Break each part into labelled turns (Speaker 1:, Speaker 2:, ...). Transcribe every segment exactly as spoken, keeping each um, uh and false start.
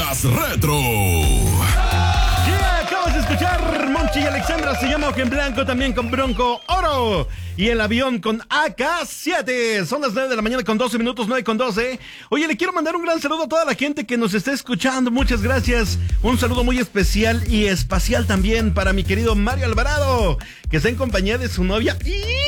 Speaker 1: Podcast Retro.
Speaker 2: Yeah, acabas de escuchar Monchi y Alexandra, se llama Ojo en Blanco, también con Bronco Oro. Y el avión con A K siete. Son las nueve de la mañana con doce minutos, nueve con doce. Oye, le quiero mandar un gran saludo a toda la gente que nos está escuchando. Muchas gracias. Un saludo muy especial y espacial también para mi querido Mario Alvarado, que está en compañía de su novia.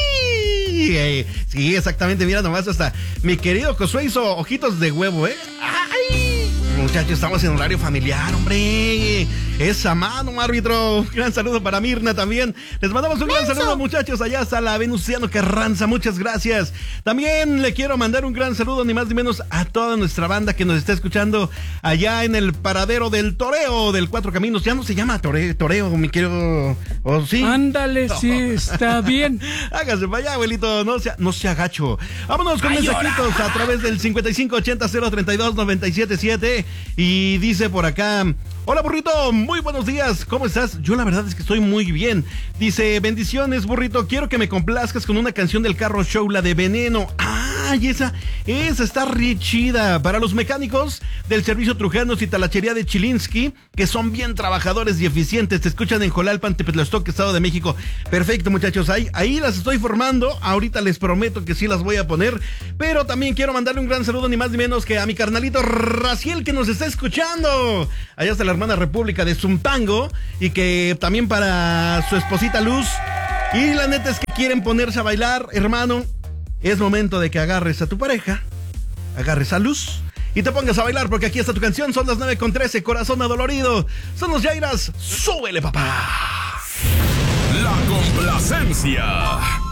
Speaker 2: Sí, exactamente. Mira nomás, hasta mi querido Josué hizo ojitos de huevo, ¿eh? ¡Ay! Muchachos, estamos en horario familiar, hombre. Esa mano, árbitro. Gran saludo para Mirna también. Les mandamos un gran saludo, muchachos, allá hasta la Venustiano Carranza. Muchas gracias. También le quiero mandar un gran saludo, ni más ni menos, a toda nuestra banda que nos está escuchando allá en el paradero del Toreo del Cuatro Caminos. Ya no se llama Toreo, toreo mi querido. ¿O sí?
Speaker 3: Ándale, no. Sí, está bien.
Speaker 2: Hágase para allá, abuelito. No sea, no sea gacho. Vámonos con Ay, mensajitos ahora. A través del cincuenta y cinco ochenta cero treinta y dos noventa y siete siete. Y dice por acá: hola, burrito, muy buenos días, ¿cómo estás? Yo la verdad es que estoy muy bien. Dice: bendiciones, burrito, quiero que me complazcas con una canción del Carro Show, la de Veneno. Ay, esa, esa está re chida. Para los mecánicos del servicio Trujanos y Talachería de Chilinsky, que son bien trabajadores y eficientes, te escuchan en Jolalpan, Tepetlastoc, Estado de México. Perfecto, muchachos, ahí, ahí las estoy formando. Ahorita les prometo que sí las voy a poner. Pero también quiero mandarle un gran saludo, ni más ni menos que a mi carnalito Raciel, que nos está escuchando. Allá está la hermana República de Zumpango, y que también para su esposita Luz. Y la neta es que quieren ponerse a bailar, hermano. Es momento de que agarres a tu pareja, agarres a Luz y te pongas a bailar, porque aquí está tu canción. Son las nueve con trece, corazón adolorido. Son los Yairas, súbele, papá.
Speaker 1: La complacencia.